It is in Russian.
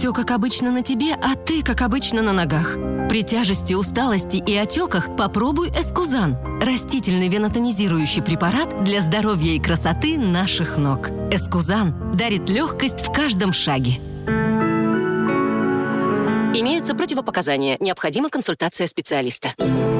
Все как обычно на тебе, а ты как обычно на ногах. При тяжести, усталости и отеках попробуй Эскузан. Растительный венотонизирующий препарат для здоровья и красоты наших ног. Эскузан дарит легкость в каждом шаге. Имеются противопоказания. Необходима консультация специалиста.